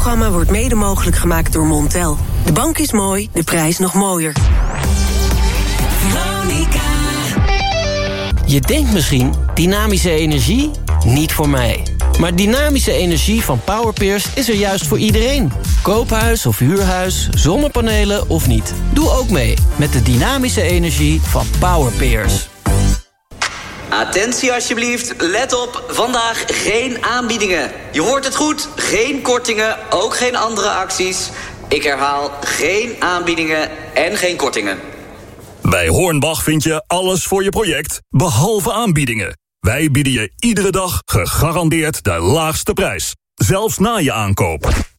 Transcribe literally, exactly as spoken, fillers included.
programma wordt mede mogelijk gemaakt door Montel. De bank is mooi, de prijs nog mooier. Veronica. Je denkt misschien, dynamische energie? Niet voor mij. Maar dynamische energie van Powerpeers is er juist voor iedereen. Koophuis of huurhuis, zonnepanelen of niet. Doe ook mee met de dynamische energie van Powerpeers. Attentie alsjeblieft, let op, vandaag geen aanbiedingen. Je hoort het goed, geen kortingen, ook geen andere acties. Ik herhaal, geen aanbiedingen en geen kortingen. Bij Hornbach vind je alles voor je project, behalve aanbiedingen. Wij bieden je iedere dag gegarandeerd de laagste prijs. Zelfs na je aankoop.